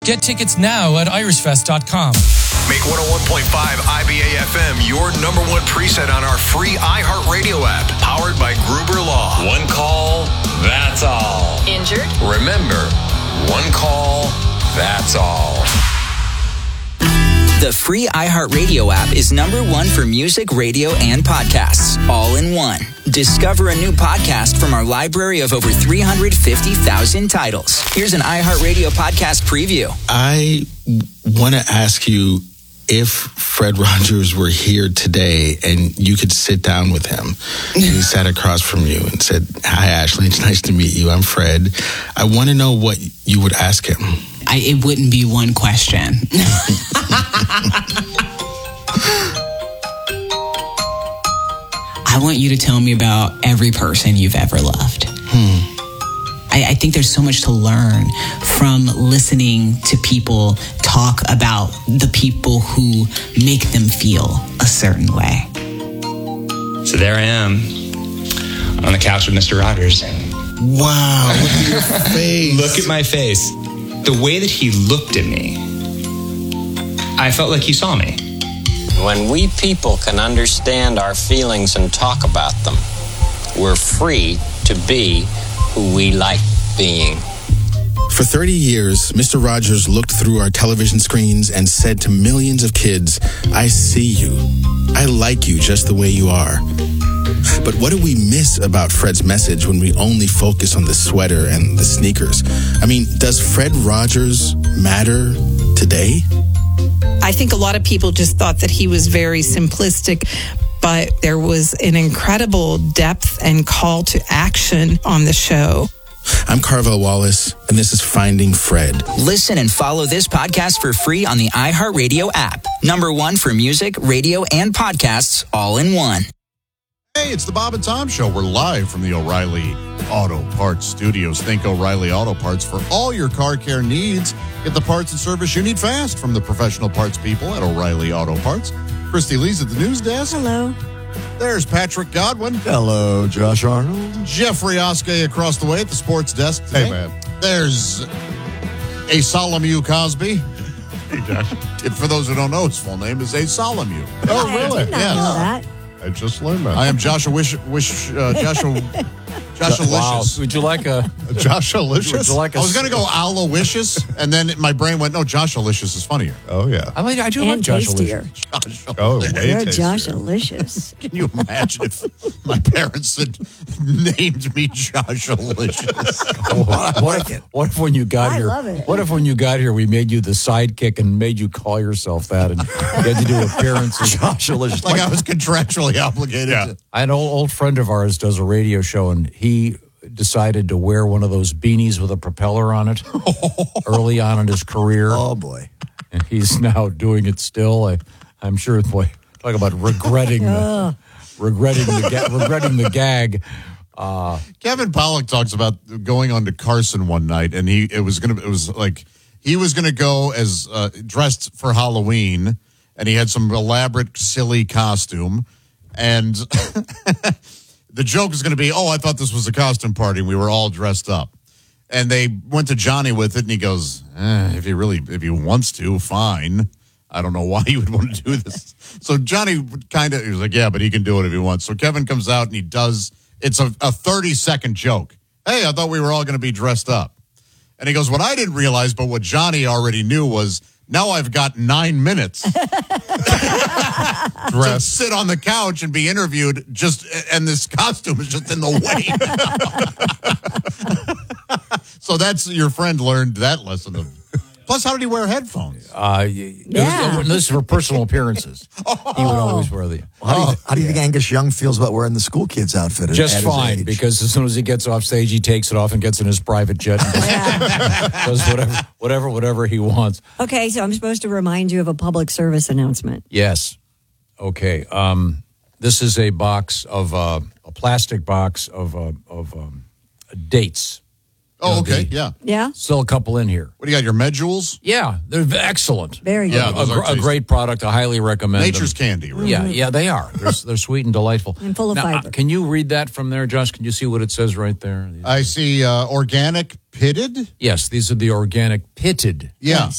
Get tickets now at irishfest.com. Make 101.5 IBA FM your number one preset on our free iHeartRadio app, powered by Gruber Law. One call, that's all. Injured? Remember, one call, that's all. The free iHeartRadio app is number one for music, radio, and podcasts, all in one. Discover a new podcast from our library of over 350,000 titles. Here's an iHeartRadio podcast preview. I want to ask you, if Fred Rogers were here today and you could sit down with him and he sat across from you and said, "Hi, Ashley, it's nice to meet you. I'm Fred." I want to know what you would ask him. It wouldn't be one question. I want you to tell me about every person you've ever loved. I think there's so much to learn from listening to people talk about the people who make them feel a certain way. So there I am on the couch with Mr. Rogers. Wow, look at your face. Look at my face. The way that he looked at me, I felt like he saw me. When we people can understand our feelings and talk about them, we're free to be who we like being. For 30 years, Mr. Rogers looked through our television screens and said to millions of kids, "I see you. I like you just the way you are." But what do we miss about Fred's message when we only focus on the sweater and the sneakers? I mean, does Fred Rogers matter today? I think a lot of people just thought that he was very simplistic, but there was an incredible depth and call to action on the show. I'm Carvel Wallace, and this is Finding Fred. Listen and follow this podcast for free on the iHeartRadio app. Number one for music, radio, and podcasts, all in one. Hey, it's the Bob and Tom Show. We're live from the O'Reilly Auto Parts Studios. Think O'Reilly Auto Parts for all your car care needs. Get the parts and service you need fast from the professional parts people at O'Reilly Auto Parts. Christy Lee's at the news desk. Hello. There's Patrick Godwin. Hello, Josh Arnold. Jeffrey Oskey across the way at the sports desk today. Hey, man. There's A. Solomew Cosby. Hey, Josh. And for those who don't know, his full name is A. Solomew. Oh, really? I did not know that. I just learned that. I am Joshua Joshua Wow. Licious. Would you like a Joshua Licious? Would you like a I was going to go Aloysius, and then my brain went, no, Joshua Licious is funnier. Oh, yeah. I do like And Joshua tastier. Licious. Oh, way You're tastier. Josh-alicious. Can you imagine if my parents had named me Joshua Licious? What if when you got I here? love it. What if when you got here we made you the sidekick and made you call yourself that and you had to do appearances? Joshua Licious. Like I was contractually obligated to. An old friend of ours does a radio show, and he decided to wear one of those beanies with a propeller on it early on in his career. Oh, boy. And he's now doing it still. I'm sure, boy, talk about regretting the gag. Kevin Pollak talks about going on to Carson one night, and he was gonna go as dressed for Halloween, and he had some elaborate silly costume, and the joke is going to be, "Oh, I thought this was a costume party, and we were all dressed up." And they went to Johnny with it, and he goes, if he wants to, fine. I don't know why he would want to do this. So Johnny he was like, yeah, but he can do it if he wants. So Kevin comes out, and he does, it's a 30-second joke. Hey, I thought we were all going to be dressed up. And he goes, what I didn't realize, but what Johnny already knew was, now I've got 9 minutes to sit on the couch and be interviewed, and this costume is just in the way. So that's, your friend learned that lesson. Plus, how did he wear headphones? This is for personal appearances. He would always wear the. How do you think Angus Young feels about wearing the school kids outfit? Just fine, because as soon as he gets off stage, he takes it off and gets in his private jet and does whatever he wants. Okay, so I'm supposed to remind you of a public service announcement. Yes. Okay. This is a box of a plastic box of dates. Oh, okay, yeah. Yeah? Still a couple in here. What do you got, your Medules? Yeah, they're excellent. Very good. Yeah, A great product. I highly recommend Nature's them. candy, really. Yeah, they are. They're sweet and delightful. And full of fiber. Can you read that from there, Josh? Can you see what it says right there? I see organic pitted. Yes, these are the organic pitted. Yeah.